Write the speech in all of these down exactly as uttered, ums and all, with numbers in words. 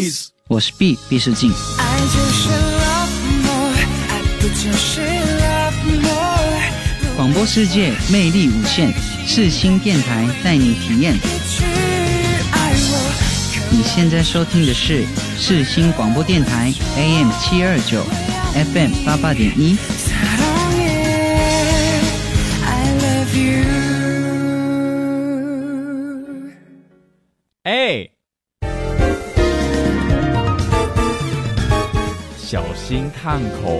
Peace， 我是 B 毕世静。爱就是 love more， 爱不就是 love more。广播世界魅力无限，世新电台带你体验。你现在收听的是世新广播电台 A M 七二九 F M 八八点一。 哎，小心烫口。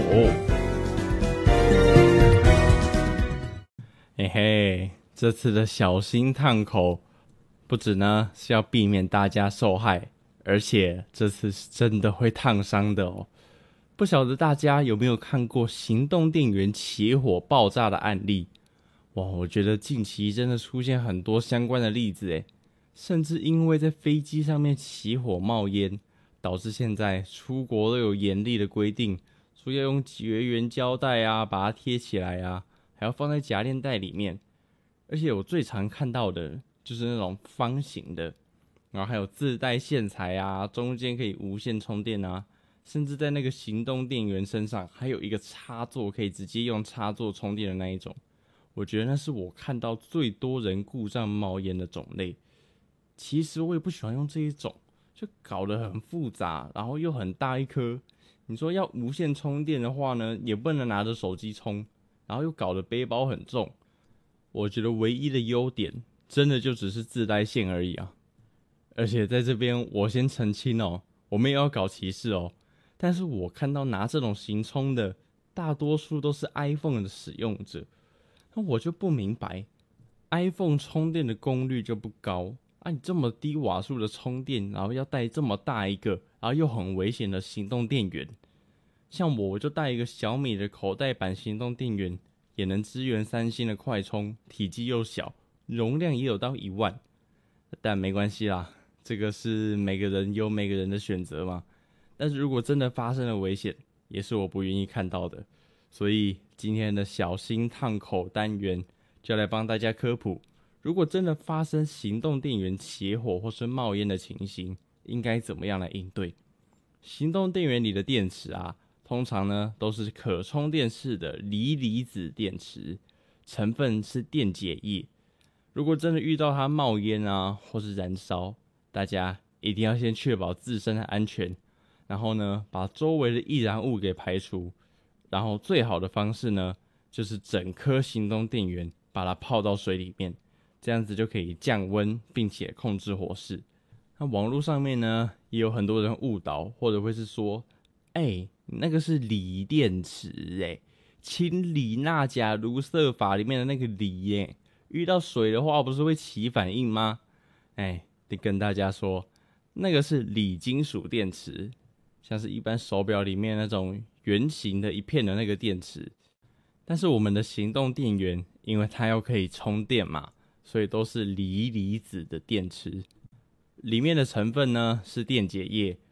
嘿嘿，这次的小心烫口，不止呢是要避免大家受害，而且这次是真的会烫伤的哦。不晓得大家有没有看过行动电源起火爆炸的案例？哇，我觉得近期真的出现很多相关的例子诶，甚至因为在飞机上面起火冒烟，导致现在出国都有严厉的规定，说要用绝缘胶带啊把它贴起来啊，还要放在夹链袋里面。而且我最常看到的就是那种方形的，然后还有自带线材啊，中间可以无线充电啊，甚至在那个行动电源身上还有一个插座，可以直接用插座充电的那一种。我觉得那是我看到最多人故障冒烟的种类。其实我也不喜欢用这一种，就搞得很复杂，然后又很大一颗。你说要无线充电的话呢，也不能拿着手机充，然后又搞得背包很重。我觉得唯一的优点，真的就只是自带线而已啊。而且在这边我先澄清哦，我们也要搞歧视哦。但是我看到拿这种行充的，大多数都是 iPhone 的使用者。那我就不明白 ，iPhone 充电的功率就不高啊，你这么低瓦数的充电，然后要带这么大一个，然后又很危险的行动电源。像我，我就带一个小米的口袋版行动电源，也能支援三星的快充，体积又小，容量也有到一万。但没关系啦，这个是每个人有每个人的选择嘛。但是如果真的发生了危险，也是我不愿意看到的。所以今天的小心烫口单元就来帮大家科普，如果真的发生行动电源起火或是冒烟的情形，应该怎么样来应对。行动电源里的电池啊，通常呢都是可充电式的锂离子电池，成分是电解液。如果真的遇到它冒烟啊或是燃烧，大家一定要先确保自身的安全，然后呢把周围的易燃物给排除。然后最好的方式呢，就是整颗行动电源把它泡到水里面，这样子就可以降温，并且控制火势。那网络上面呢，也有很多人误导，或者会是说，哎、欸，那个是锂电池、欸，哎，氢锂钠钾卢瑟法里面的那个锂耶、欸，遇到水的话，不是会起反应吗？哎、欸，得跟大家说，那个是锂金属电池，像是一般手表里面那种圆形的一片的那个电池。但是我们的行动电源，因为它又可以充电嘛，所以都是锂离子的电池。里面的成分呢是电解液，